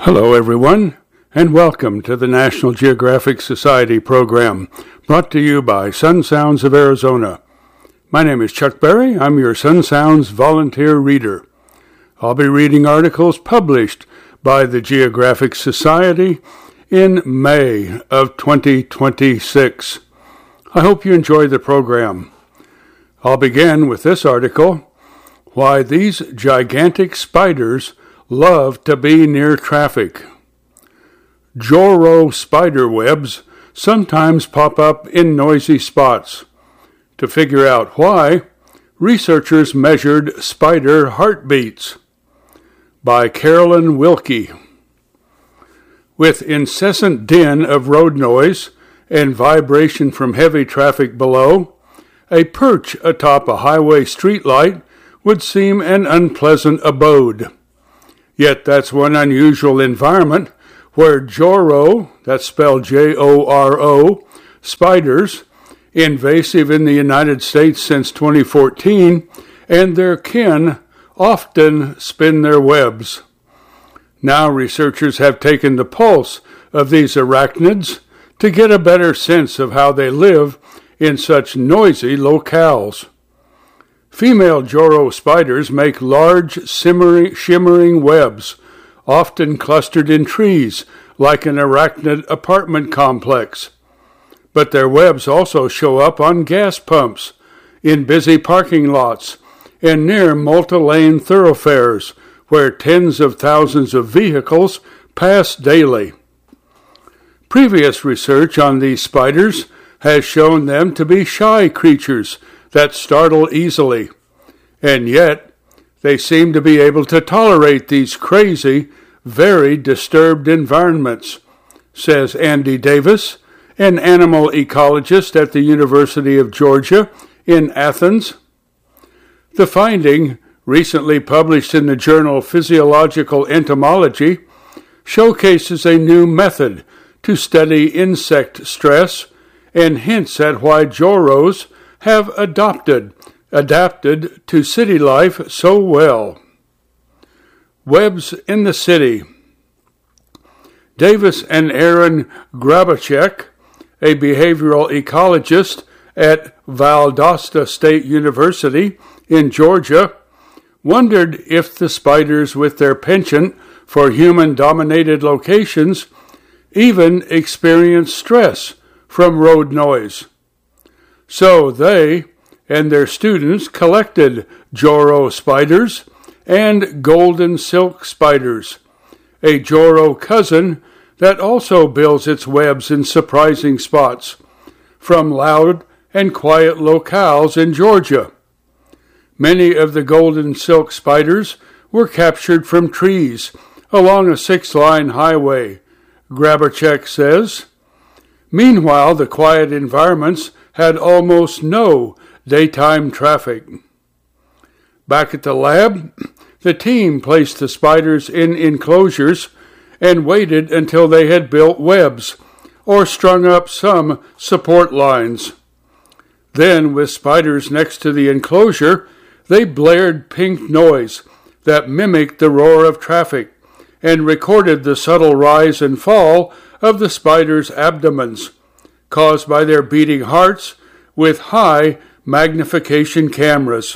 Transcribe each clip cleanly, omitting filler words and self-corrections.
Hello, everyone, and welcome to the National Geographic Society program, brought to you by Sun Sounds of Arizona. My name is Chuck Berry. I'm your Sun Sounds volunteer reader. I'll be reading articles published by the Geographic Society in May of 2026. I hope you enjoy the program. I'll begin with this article, Why These Gigantic Spiders Love to Be Near Traffic. Joro spider webs sometimes pop up in noisy spots. To figure out why, researchers measured spider heartbeats. By Carolyn Wilkie. With incessant din of road noise and vibration from heavy traffic below, a perch atop a highway streetlight would seem an unpleasant abode. Yet that's one unusual environment where Joro, that's spelled Joro, spiders, invasive in the United States since 2014, and their kin often spin their webs. Now researchers have taken the pulse of these arachnids to get a better sense of how they live in such noisy locales. Female Joro spiders make large, shimmering webs, often clustered in trees, like an arachnid apartment complex. But their webs also show up on gas pumps, in busy parking lots, and near multi-lane thoroughfares, where tens of thousands of vehicles pass daily. Previous research on these spiders has shown them to be shy creatures that startle easily, and yet they seem to be able to tolerate these crazy, very disturbed environments, says Andy Davis, an animal ecologist at the University of Georgia in Athens. The finding, recently published in the journal Physiological Entomology, showcases a new method to study insect stress and hints at why Joros have adapted to city life so well. Webs in the City. Davis and Aaron Grabacek, a behavioral ecologist at Valdosta State University in Georgia, wondered if the spiders with their penchant for human-dominated locations even experience stress from road noise. So they and their students collected Joro spiders and golden silk spiders, a Joro cousin that also builds its webs in surprising spots, from loud and quiet locales in Georgia. Many of the golden silk spiders were captured from trees along a 6-line highway, Grabacek says. Meanwhile, the quiet environments had almost no daytime traffic. Back at the lab, the team placed the spiders in enclosures and waited until they had built webs or strung up some support lines. Then, with spiders next to the enclosure, they blared pink noise that mimicked the roar of traffic and recorded the subtle rise and fall of the spiders' abdomens, caused by their beating hearts with high magnification cameras.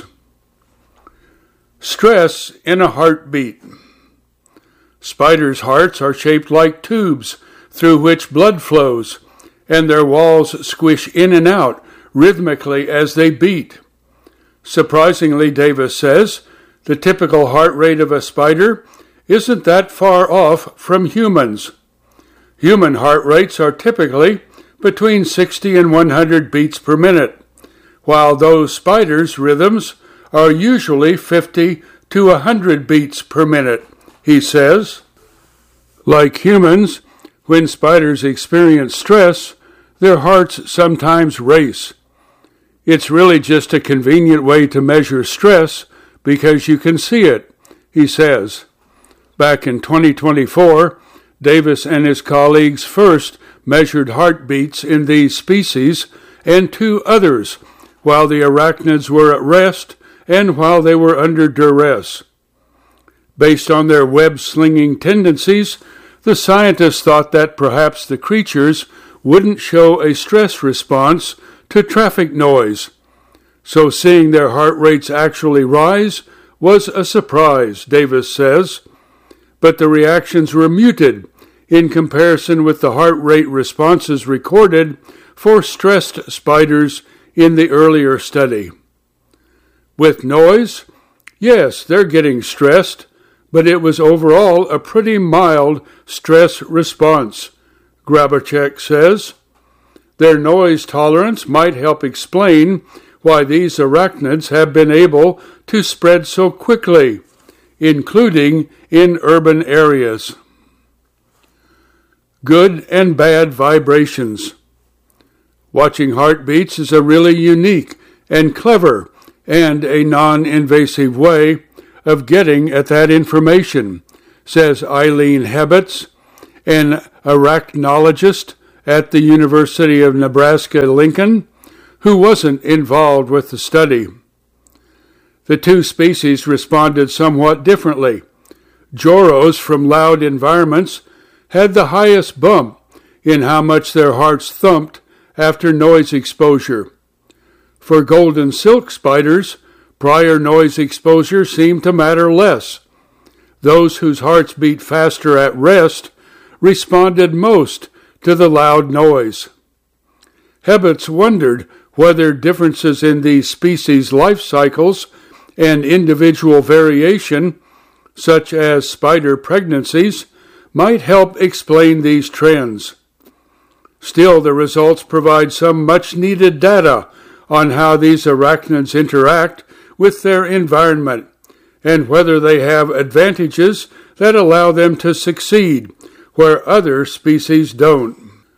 Stress in a heartbeat. Spiders' hearts are shaped like tubes through which blood flows, and their walls squish in and out rhythmically as they beat. Surprisingly, Davis says, the typical heart rate of a spider isn't that far off from humans. Human heart rates are typically between 60 and 100 beats per minute, while those spiders' rhythms are usually 50 to 100 beats per minute, he says. Like humans, when spiders experience stress, their hearts sometimes race. It's really just a convenient way to measure stress because you can see it, he says. Back in 2024, Davis and his colleagues first measured heartbeats in these species and 2 others while the arachnids were at rest and while they were under duress. Based on their web-slinging tendencies, the scientists thought that perhaps the creatures wouldn't show a stress response to traffic noise. So seeing their heart rates actually rise was a surprise, Davis says. But the reactions were muted in comparison with the heart rate responses recorded for stressed spiders in the earlier study. With noise, yes, they're getting stressed, but it was overall a pretty mild stress response, Grabacek says. Their noise tolerance might help explain why these arachnids have been able to spread so quickly, including in urban areas. Good and bad vibrations. Watching heartbeats is a really unique and clever and a non-invasive way of getting at that information, says Eileen Hebets, an arachnologist at the University of Nebraska-Lincoln, who wasn't involved with the study. The two species responded somewhat differently. Joros from loud environments had the highest bump in how much their hearts thumped after noise exposure. For golden silk spiders, prior noise exposure seemed to matter less. Those whose hearts beat faster at rest responded most to the loud noise. Hebets wondered whether differences in these species' life cycles and individual variation, such as spider pregnancies, might help explain these trends. Still, the results provide some much-needed data on how these arachnids interact with their environment and whether they have advantages that allow them to succeed where other species don't.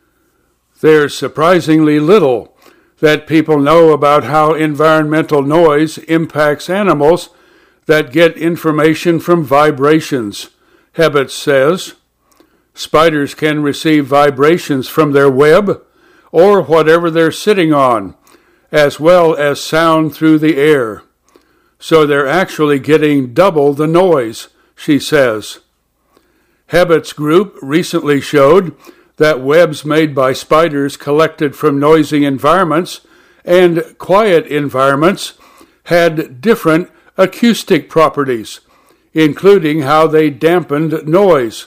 There's surprisingly little that people know about how environmental noise impacts animals that get information from vibrations, Hebets says. Spiders can receive vibrations from their web or whatever they're sitting on, as well as sound through the air. So they're actually getting double the noise, she says. Hebets' group recently showed that webs made by spiders collected from noisy environments and quiet environments had different acoustic properties, including how they dampened noise.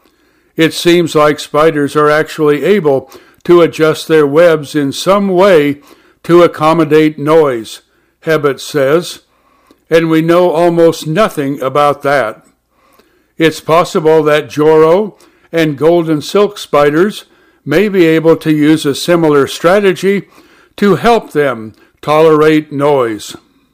It seems like spiders are actually able to adjust their webs in some way to accommodate noise, Hebets says, and we know almost nothing about that. It's possible that Joro and golden silk spiders may be able to use a similar strategy to help them tolerate noise.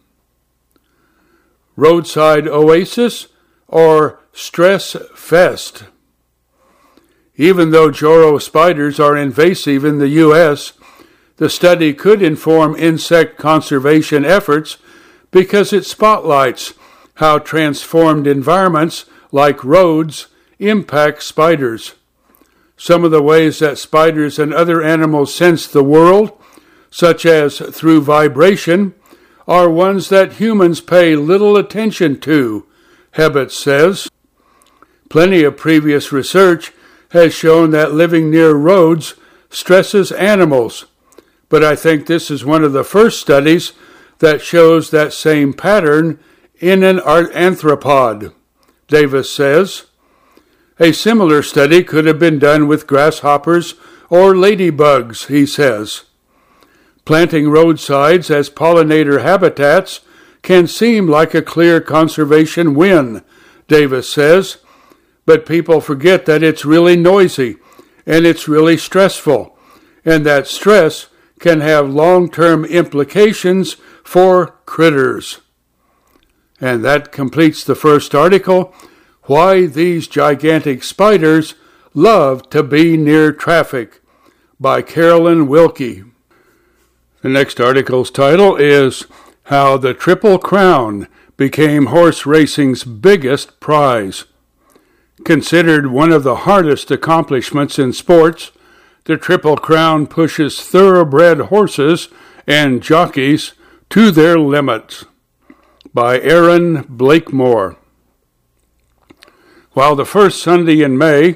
Roadside oasis or stress fest. Even though Joro spiders are invasive in the U.S., the study could inform insect conservation efforts because it spotlights how transformed environments like roads impact spiders. Some of the ways that spiders and other animals sense the world, such as through vibration, are ones that humans pay little attention to, Hebets says. Plenty of previous research has shown that living near roads stresses animals, but I think this is one of the first studies that shows that same pattern in an arthropod, Davis says. A similar study could have been done with grasshoppers or ladybugs, he says. Planting roadsides as pollinator habitats can seem like a clear conservation win, Davis says, but people forget that it's really noisy and it's really stressful, and that stress can have long-term implications for critters. And that completes the first article, Why These Gigantic Spiders Love to Be Near Traffic, by Carolyn Wilkie. The next article's title is How the Triple Crown Became Horse Racing's Biggest Prize. Considered one of the hardest accomplishments in sports, the Triple Crown pushes thoroughbred horses and jockeys to their limits. By Aaron Blakemore. While the first Sunday in May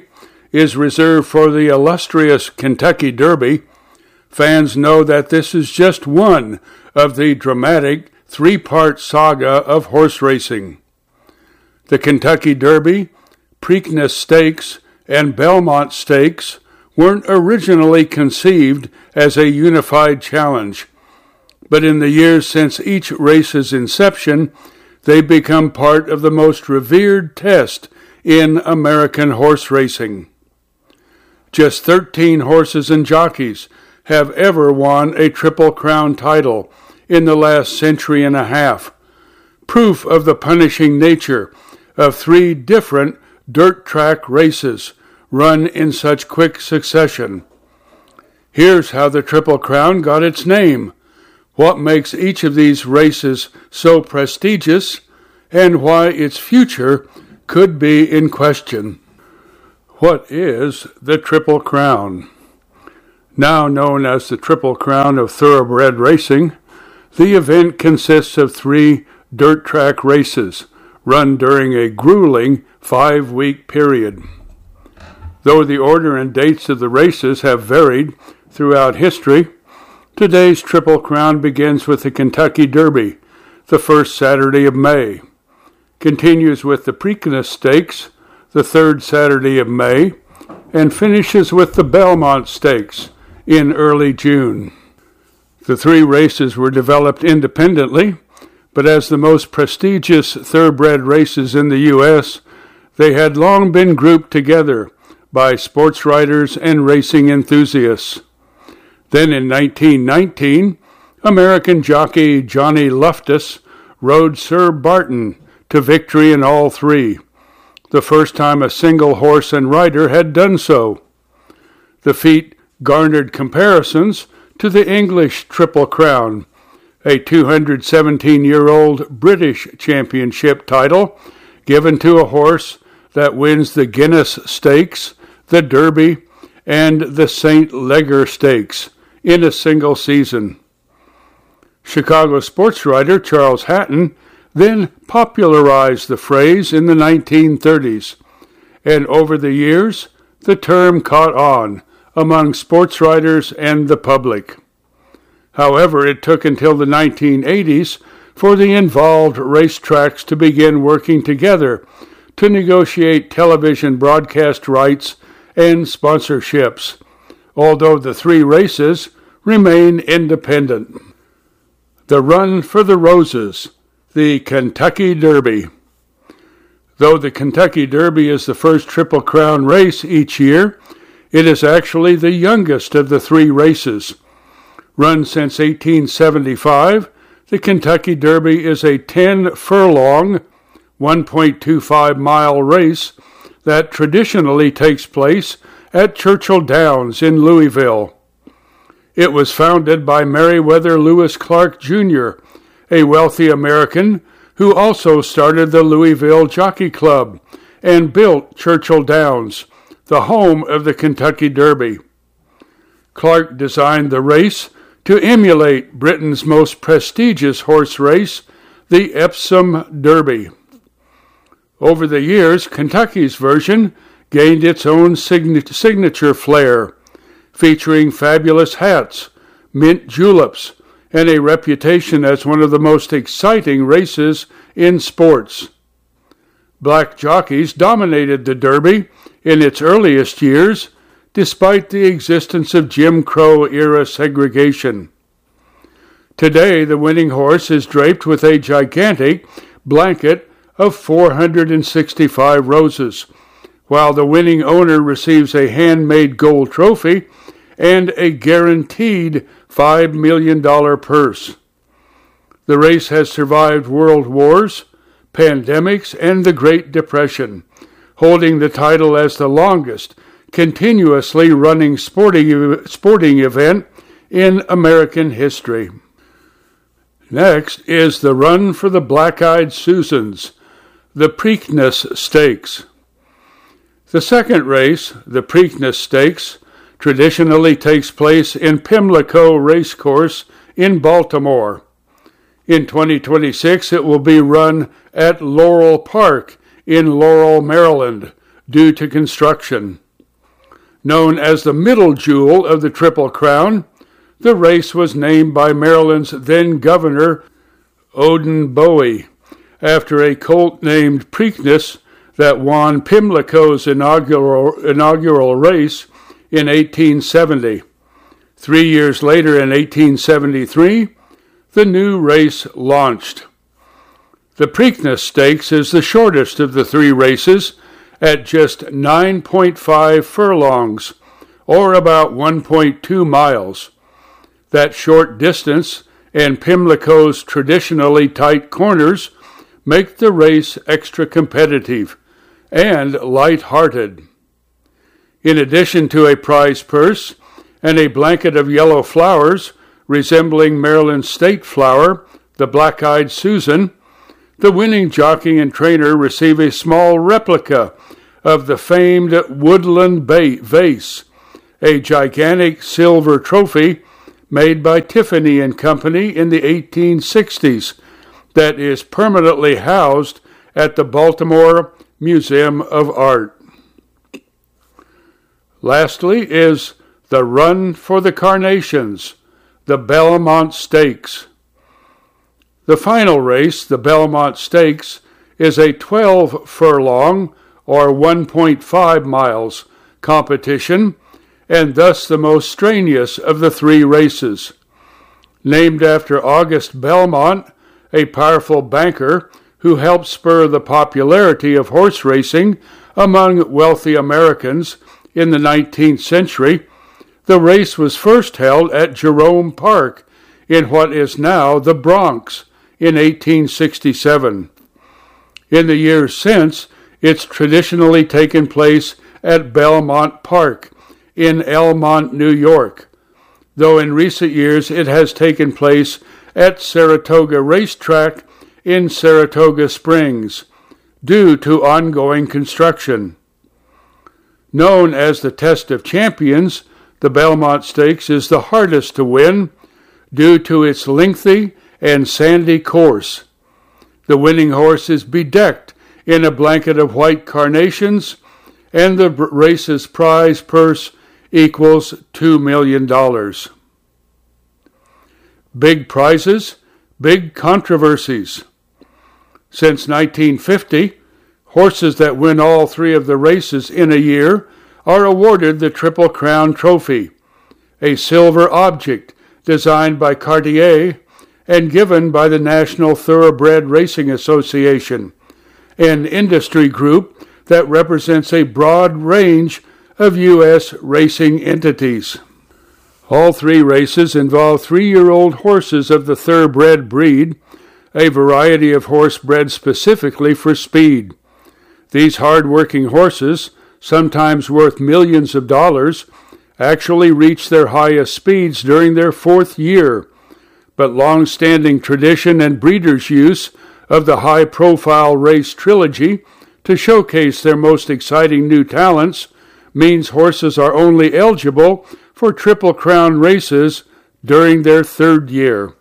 is reserved for the illustrious Kentucky Derby, fans know that this is just one of the dramatic three-part saga of horse racing. The Kentucky Derby, Preakness Stakes, and Belmont Stakes weren't originally conceived as a unified challenge, but in the years since each race's inception, they've become part of the most revered test in American horse racing. Just 13 horses and jockeys have ever won a Triple Crown title in the last century and a half, proof of the punishing nature of three different dirt track races run in such quick succession. Here's how the Triple Crown got its name, what makes each of these races so prestigious, and why its future could be in question. What is the Triple Crown? Now known as the Triple Crown of Thoroughbred Racing, the event consists of 3 dirt track races run during a grueling 5-week period. Though the order and dates of the races have varied throughout history, today's Triple Crown begins with the Kentucky Derby, the first Saturday of May, continues with the Preakness Stakes, the third Saturday of May, and finishes with the Belmont Stakes in early June. The 3 races were developed independently, but as the most prestigious thoroughbred races in the U.S., they had long been grouped together by sports writers and racing enthusiasts. Then in 1919, American jockey Johnny Loftus rode Sir Barton to victory in all 3, the first time a single horse and rider had done so. The feat garnered comparisons to the English Triple Crown, a 217-year-old British championship title given to a horse that wins the Guinness Stakes, the Derby, and the St. Leger Stakes in a single season. Chicago sports writer Charles Hatton then popularized the phrase in the 1930s, and over the years, the term caught on among sports writers and the public. However, it took until the 1980s for the involved racetracks to begin working together to negotiate television broadcast rights and sponsorships, although the 3 races remain independent. The Run for the Roses, the Kentucky Derby. Though the Kentucky Derby is the first Triple Crown race each year, it is actually the youngest of the 3 races. Run since 1875, the Kentucky Derby is a 10-furlong, 1.25-mile race that traditionally takes place at Churchill Downs in Louisville. It was founded by Meriwether Lewis Clark, Jr., a wealthy American who also started the Louisville Jockey Club and built Churchill Downs, the home of the Kentucky Derby. Clark designed the race to emulate Britain's most prestigious horse race, the Epsom Derby. Over the years, Kentucky's version gained its own signature flair, featuring fabulous hats, mint juleps, and a reputation as one of the most exciting races in sports. Black jockeys dominated the Derby in its earliest years, despite the existence of Jim Crow-era segregation. Today, the winning horse is draped with a gigantic blanket of 465 roses, while the winning owner receives a handmade gold trophy and a guaranteed $5 million purse. The race has survived world wars, pandemics, and the Great Depression, holding the title as the longest continuously running sporting event in American history. Next is the Run for the Black-Eyed Susans, the Preakness Stakes. The second race, the Preakness Stakes, traditionally takes place in Pimlico Racecourse in Baltimore. In 2026, it will be run at Laurel Park in Laurel, Maryland, due to construction. Known as the middle jewel of the Triple Crown, the race was named by Maryland's then-governor, Odin Bowie, after a colt named Preakness that won Pimlico's inaugural race in 1870. 3 years later, in 1873, the new race launched. The Preakness Stakes is the shortest of the three races at just 9.5 furlongs, or about 1.2 miles. That short distance and Pimlico's traditionally tight corners make the race extra competitive and light-hearted. In addition to a prize purse and a blanket of yellow flowers resembling Maryland's state flower, the black-eyed Susan, the winning jockey and trainer receive a small replica of the famed Woodland Vase, a gigantic silver trophy made by Tiffany and Company in the 1860s that is permanently housed at the Baltimore Museum of Art. Lastly is the Run for the Carnations, the Belmont Stakes. The final race, the Belmont Stakes, is a 12-furlong or 1.5 miles competition, and thus the most strenuous of the three races. Named after August Belmont, a powerful banker who helped spur the popularity of horse racing among wealthy Americans in the 19th century, the race was first held at Jerome Park in what is now the Bronx in 1867. In the years since, it's traditionally taken place at Belmont Park in Elmont, New York, though in recent years it has taken place at Saratoga Racetrack in Saratoga Springs, due to ongoing construction. Known as the Test of Champions, the Belmont Stakes is the hardest to win due to its lengthy and sandy course. The winning horse is bedecked in a blanket of white carnations, and the race's prize purse equals $2 million. Big prizes, big controversies. Since 1950, horses that win all three of the races in a year are awarded the Triple Crown Trophy, a silver object designed by Cartier and given by the National Thoroughbred Racing Association, an industry group that represents a broad range of U.S. racing entities. All three races involve 3-year-old horses of the thoroughbred breed, a variety of horse bred specifically for speed. These hard-working horses, sometimes worth millions of dollars, actually reach their highest speeds during their 4th year, but long-standing tradition and breeders' use of the high-profile race trilogy to showcase their most exciting new talents means horses are only eligible for Triple Crown races during their 3rd year.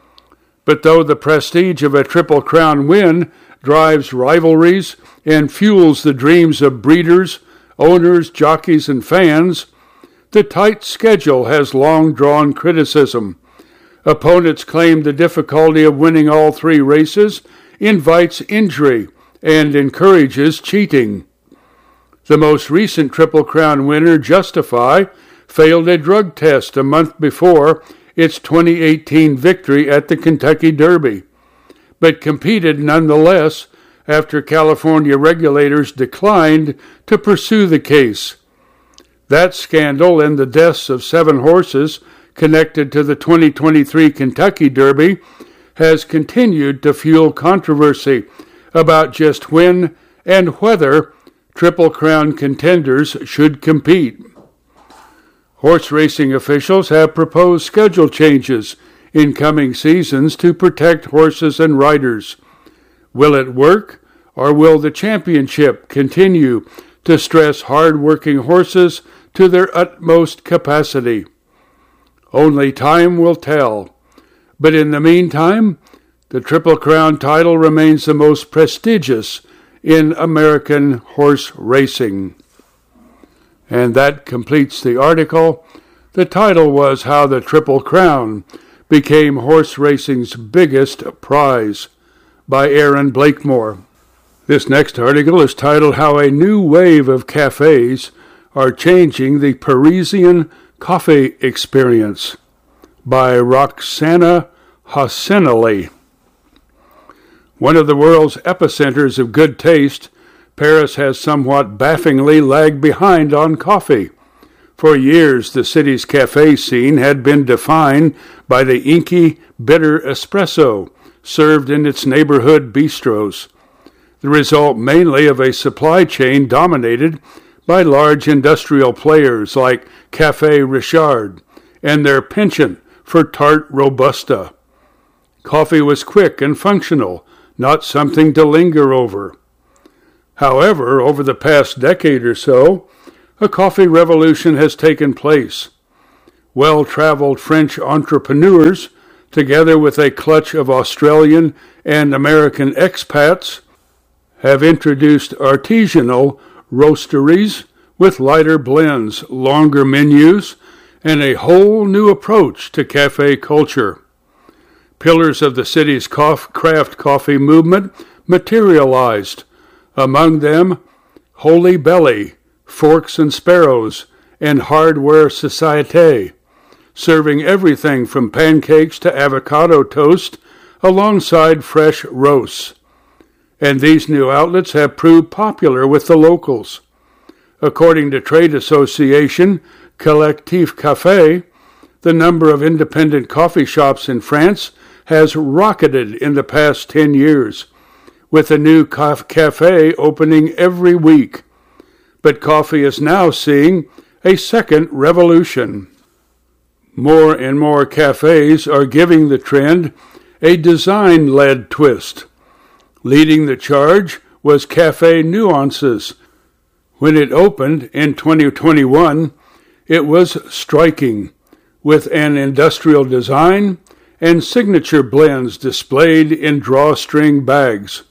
But though the prestige of a Triple Crown win drives rivalries and fuels the dreams of breeders, owners, jockeys, and fans, the tight schedule has long drawn criticism. Opponents claim the difficulty of winning all three races invites injury and encourages cheating. The most recent Triple Crown winner, Justify, failed a drug test a month before its 2018 victory at the Kentucky Derby, but competed nonetheless after California regulators declined to pursue the case. That scandal and the deaths of 7 horses connected to the 2023 Kentucky Derby has continued to fuel controversy about just when and whether Triple Crown contenders should compete. Horse racing officials have proposed schedule changes in coming seasons to protect horses and riders. Will it work, or will the championship continue to stress hard-working horses to their utmost capacity? Only time will tell. But in the meantime, the Triple Crown title remains the most prestigious in American horse racing. And that completes the article. The title was How the Triple Crown Became Horse Racing's Biggest Prize by Aaron Blakemore. This next article is titled How a New Wave of Cafes Are Changing the Parisian Coffee Experience by Roxana Hosseini. One of the world's epicenters of good taste, Paris has somewhat baffingly lagged behind on coffee. For years, the city's cafe scene had been defined by the inky, bitter espresso served in its neighborhood bistros, the result mainly of a supply chain dominated by large industrial players like Café Richard and their penchant for tart Robusta. Coffee was quick and functional, not something to linger over. However, over the past decade or so, a coffee revolution has taken place. Well-traveled French entrepreneurs, together with a clutch of Australian and American expats, have introduced artisanal roasteries with lighter blends, longer menus, and a whole new approach to cafe culture. Pillars of the city's craft coffee movement materialized, among them Holy Belly, Forks and Sparrows, and Hardware Societe, serving everything from pancakes to avocado toast alongside fresh roasts. And these new outlets have proved popular with the locals. According to trade association Collectif Café, the number of independent coffee shops in France has rocketed in the past 10 years, with a new cafe opening every week. But coffee is now seeing a second revolution. More and more cafes are giving the trend a design-led twist. Leading the charge was Café Nuances. When it opened in 2021, it was striking, with an industrial design and signature blends displayed in drawstring bags.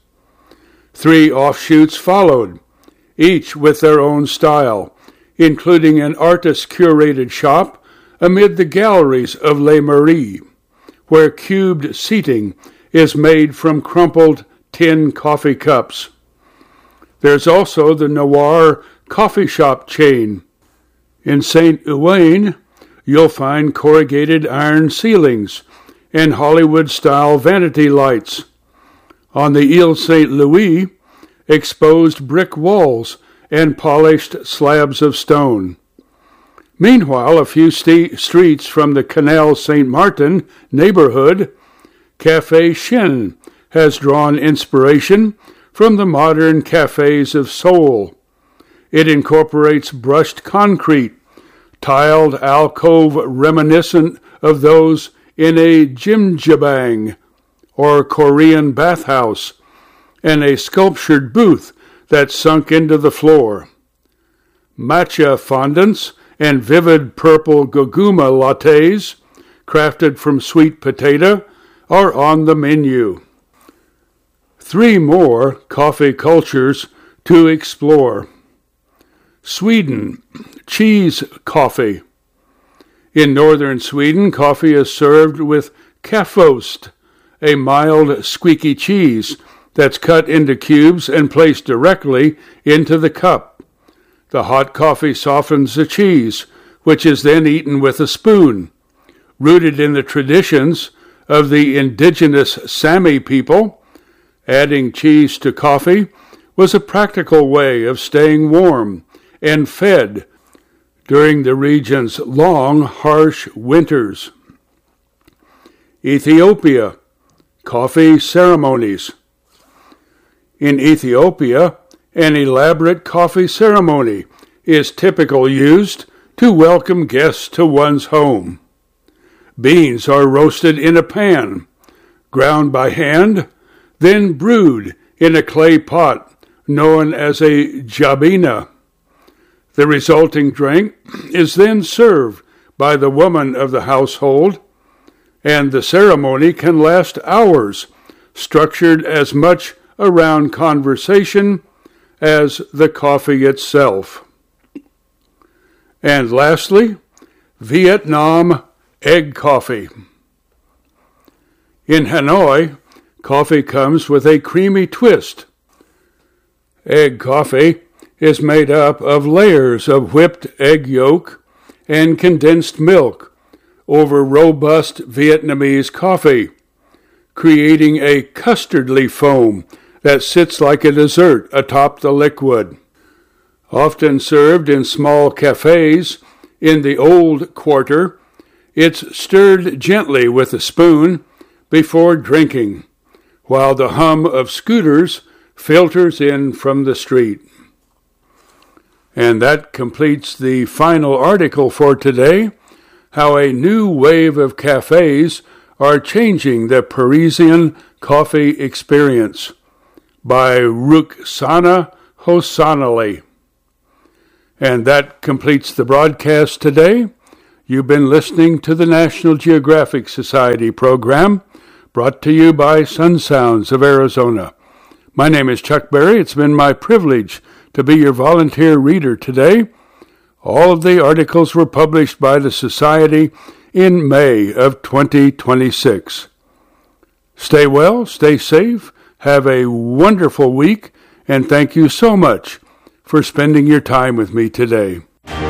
3 offshoots followed, each with their own style, including an artist-curated shop amid the galleries of Les Maries, where cubed seating is made from crumpled tin coffee cups. There's also the Noir coffee shop chain. In Saint-Ouen, you'll find corrugated iron ceilings and Hollywood-style vanity lights. On the Ile Saint-Louis, exposed brick walls and polished slabs of stone. Meanwhile, a few streets from the Canal Saint-Martin neighborhood, Café Chien has drawn inspiration from the modern cafes of Seoul. It incorporates brushed concrete, tiled alcove reminiscent of those in a jjimjilbang or Korean bathhouse, and a sculptured booth that sunk into the floor. Matcha fondants and vivid purple goguma lattes, crafted from sweet potato, are on the menu. 3 more coffee cultures to explore. Sweden, cheese coffee. In northern Sweden, coffee is served with kaffost, a mild, squeaky cheese that's cut into cubes and placed directly into the cup. The hot coffee softens the cheese, which is then eaten with a spoon. Rooted in the traditions of the indigenous Sami people, adding cheese to coffee was a practical way of staying warm and fed during the region's long, harsh winters. Ethiopia, coffee ceremonies. In Ethiopia, an elaborate coffee ceremony is typically used to welcome guests to one's home. Beans are roasted in a pan, ground by hand, then brewed in a clay pot known as a jabina. The resulting drink is then served by the woman of the household, and the ceremony can last hours, structured as much around conversation as the coffee itself. And lastly, Vietnam egg coffee. In Hanoi, coffee comes with a creamy twist. Egg coffee is made up of layers of whipped egg yolk and condensed milk over robust Vietnamese coffee, creating a custardly foam that sits like a dessert atop the liquid. Often served in small cafes in the Old Quarter, it's stirred gently with a spoon before drinking, while the hum of scooters filters in from the street. And that completes the final article for today, How a New Wave of Cafes Are Changing the Parisian Coffee Experience, by Rukhsana Hosseini. And that completes the broadcast today. You've been listening to the National Geographic Society program, brought to you by Sun Sounds of Arizona. My name is Chuck Berry. It's been my privilege to be your volunteer reader today. All of the articles were published by the Society in May of 2026. Stay well, stay safe, have a wonderful week, and thank you so much for spending your time with me today.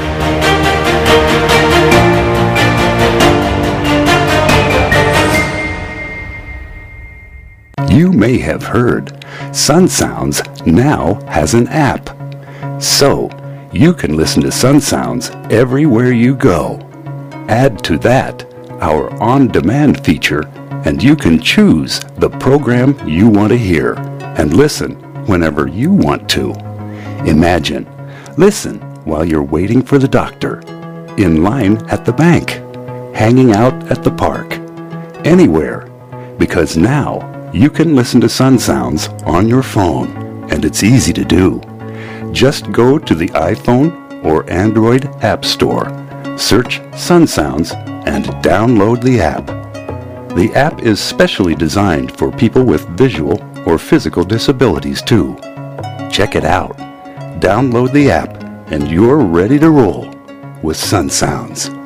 You may have heard Sun Sounds now has an app. So, you can listen to Sun Sounds everywhere you go. Add to that our on-demand feature, and you can choose the program you want to hear and listen whenever you want to. Imagine, listen while you're waiting for the doctor, in line at the bank, hanging out at the park, anywhere, because now you can listen to Sun Sounds on your phone, and it's easy to do. Just go to the iPhone or Android App Store, search Sun Sounds, and download the app. The app is specially designed for people with visual or physical disabilities too. Check it out. Download the app, and you're ready to roll with Sun Sounds.